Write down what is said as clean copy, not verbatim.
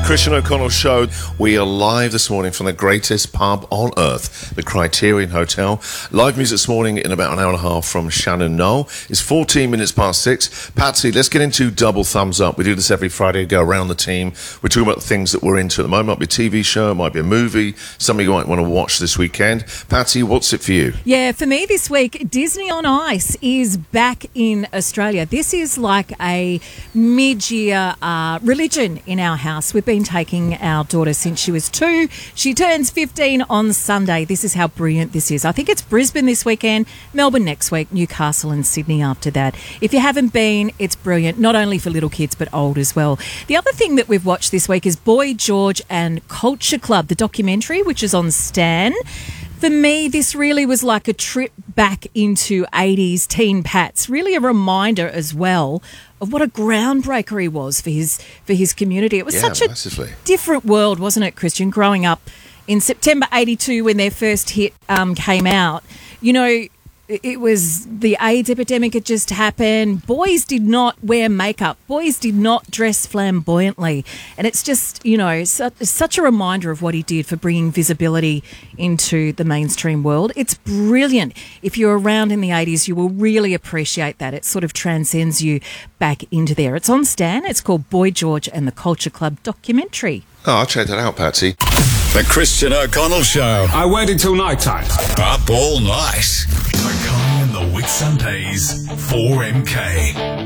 Christian O'Connell Show. We are live this morning from the greatest pub on earth, the Criterion Hotel. Live music this morning in about an hour and a half from Shannon Knoll. It's 14 minutes past 6. Patsy, let's get into double thumbs up. We do this every Friday, go around the team. We're talking about the things that we're into at the moment. It might be a TV show, it might be a movie, something you might want to watch this weekend. Patsy, what's it for you? Yeah, for me this week, Disney on Ice is back in Australia. This is like a mid-year religion in our house. We've been taking our daughter since she was 2. She turns 15 on Sunday. This is how brilliant this is. I think it's Brisbane this weekend, Melbourne next week, Newcastle and Sydney after that. If you haven't been, it's brilliant, not only for little kids but old as well. The other thing that we've watched this week is Boy George and Culture Club, the documentary, which is on Stan. For me, this really was like a trip back into 80s teen Pats, really a reminder as well of what a groundbreaker he was for his community. It was such a different world, wasn't it, Christian, growing up in September 82 when their first hit came out. You know, it was the AIDS epidemic had just happened. Boys did not wear makeup. Boys did not dress flamboyantly. And it's just, you know, such a reminder of what he did for bringing visibility into the mainstream world. It's brilliant. If you're around in the 80s, you will really appreciate that. It sort of transcends you back into there. It's on Stan. It's called Boy George and the Culture Club documentary. Oh, I'll check that out, Patsy. The Christian O'Connell Show. I waited till night time. Up all night. O'Connell and the Whitsundays, 4MK.